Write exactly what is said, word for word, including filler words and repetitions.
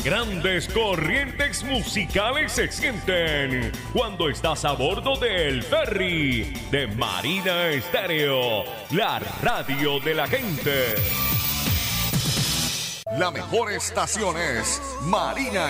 grandes corrientes musicales se sienten cuando estás a bordo del ferry de Marina Estéreo, la radio de la gente. La mejor estación es Marina